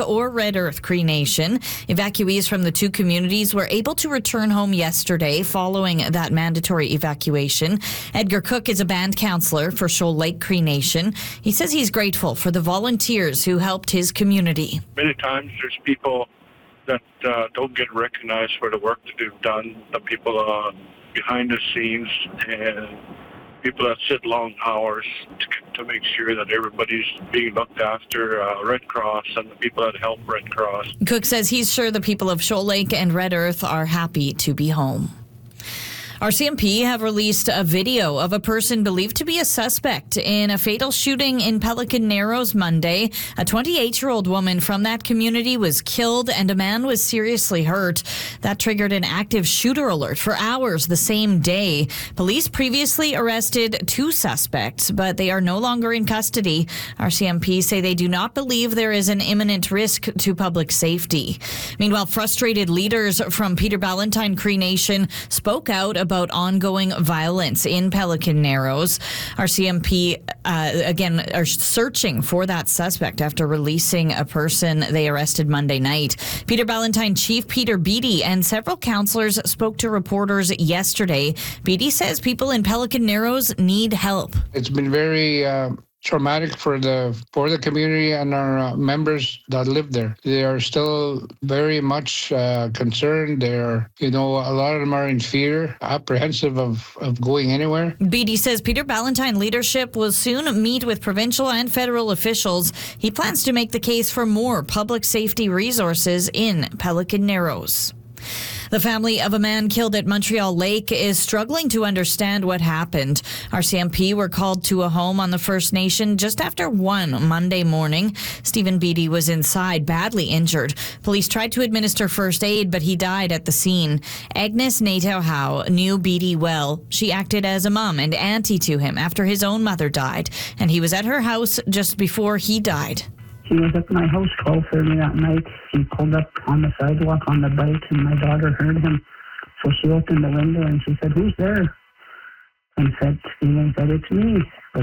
or Red Earth Cree Nation. Evacuees from the two communities were able to return home yesterday following that mandatory evacuation. Edgar Cook is a band counselor for Shoal Lake Cree Nation. He says he's grateful for the volunteers who helped his community. Many times there's people that don't get recognized for the work that they've done, the people behind the scenes and people that sit long hours to make sure that everybody's being looked after, Red Cross and the people that help Red Cross. Cook says he's sure the people of Shoal Lake and Red Earth are happy to be home. RCMP have released a video of a person believed to be a suspect in a fatal shooting in Pelican Narrows Monday. A 28-year-old woman from that community was killed and a man was seriously hurt. That triggered an active shooter alert for hours the same day. Police previously arrested 2 suspects, but they are no longer in custody. RCMP say they do not believe there is an imminent risk to public safety. Meanwhile, frustrated leaders from Peter Ballantyne Cree Nation spoke out about ongoing violence in Pelican Narrows. RCMP, again, are searching for that suspect after releasing a person they arrested Monday night. Peter Ballantyne Chief Peter Beattie and several councillors spoke to reporters yesterday. Beattie says people in Pelican Narrows need help. It's been very traumatic for the community and our members that live there. They are still very much concerned. They're, a lot of them are in fear, apprehensive of going anywhere. Beattie says Peter Ballantyne leadership will soon meet with provincial and federal officials. He plans to make the case for more public safety resources in Pelican Narrows. The family of a man killed at Montreal Lake is struggling to understand what happened. RCMP were called to a home on the First Nation just after 1 Monday morning. Stephen Beattie was inside, badly injured. Police tried to administer first aid, but he died at the scene. Agnes Nato-Howe knew Beattie well. She acted as a mom and auntie to him after his own mother died, and he was at her house just before he died. He was at my house 12:30 that night. He pulled up on the sidewalk on the bike, and my daughter heard him. So she opened the window, and she said, "Who's there?" And Stephen said, "It's me." But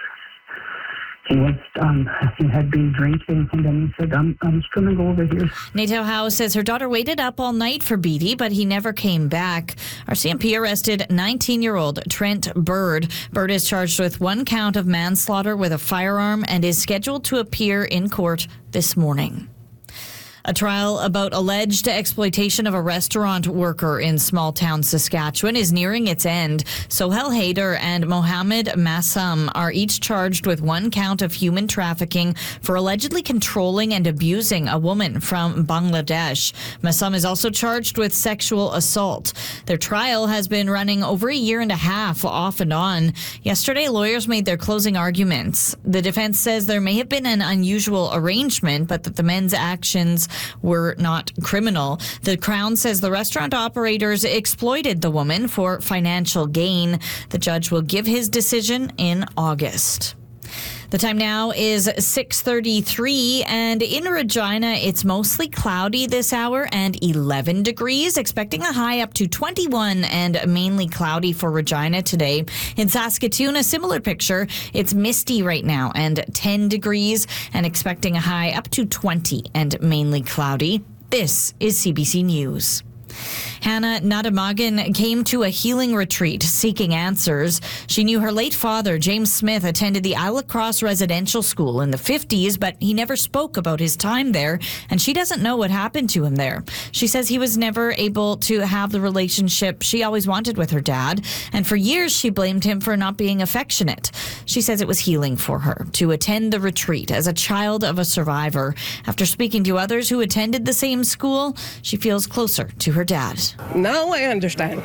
he had been drinking, and then he said, I'm just going to go over here. Nato-Howe says her daughter waited up all night for Beattie, but he never came back. RCMP arrested 19-year-old Trent Bird. Bird is charged with 1 count of manslaughter with a firearm and is scheduled to appear in court this morning. A trial about alleged exploitation of a restaurant worker in small-town Saskatchewan is nearing its end. Sohel Haider and Mohammed Massam are each charged with 1 count of human trafficking for allegedly controlling and abusing a woman from Bangladesh. Massam is also charged with sexual assault. Their trial has been running over a year and a half, off and on. Yesterday, lawyers made their closing arguments. The defense says there may have been an unusual arrangement, but that the men's actions were not criminal. The Crown says the restaurant operators exploited the woman for financial gain. The judge will give his decision in August. The time now is 6:33, and in Regina, it's mostly cloudy this hour and 11 degrees, expecting a high up to 21 and mainly cloudy for Regina today. In Saskatoon, a similar picture. It's misty right now and 10 degrees, and expecting a high up to 20 and mainly cloudy. This is CBC News. Hannah Nadamagan came to a healing retreat seeking answers. She knew her late father, James Smith, attended the Isle Cross Residential School in the 50s, but he never spoke about his time there, and she doesn't know what happened to him there. She says he was never able to have the relationship she always wanted with her dad, and for years she blamed him for not being affectionate. She says it was healing for her to attend the retreat as a child of a survivor. After speaking to others who attended the same school, she feels closer to her dad. Now I understand,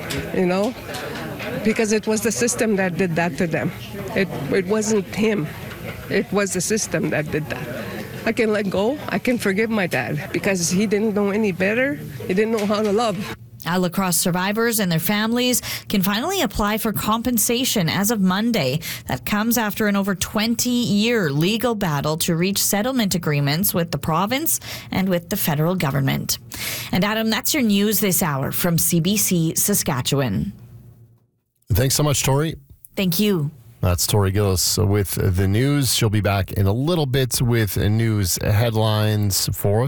because it was the system that did that to them. It wasn't him. It was the system that did that. I can let go. I can forgive my dad because he didn't know any better. He didn't know how to love. Isle Cross survivors and their families can finally apply for compensation as of Monday. That comes after an over 20-year legal battle to reach settlement agreements with the province and with the federal government. And Adam, that's your news this hour from CBC Saskatchewan. Thanks so much, Tori. Thank you. That's Tori Gillis with the news. She'll be back in a little bit with news headlines for us.